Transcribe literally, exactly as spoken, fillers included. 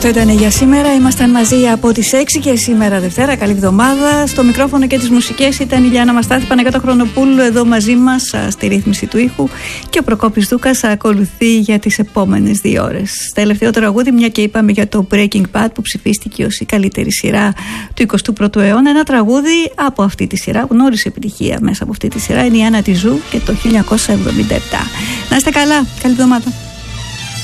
Αυτό ήταν για σήμερα. Ήμασταν μαζί από τις έξι και σήμερα Δευτέρα. Καλή εβδομάδα. Στο μικρόφωνο και τις μουσικές ήταν η Λιάννα Μαστάθη, Παναγιώτα Χρονοπούλου εδώ μαζί μας στη ρύθμιση του ήχου και ο Προκόπης Δούκας ακολουθεί για τις επόμενες δύο ώρες. Τελευταίο τραγούδι, μια και είπαμε για το Breaking Bad που ψηφίστηκε ως η καλύτερη σειρά του εικοστού πρώτου αιώνα. Ένα τραγούδι από αυτή τη σειρά, γνώρισε επιτυχία μέσα από αυτή τη σειρά. Είναι η Άννα τη Ζου και το χίλια εννιακόσια εβδομήντα επτά. Να είστε καλά. Καλή εβδομάδα.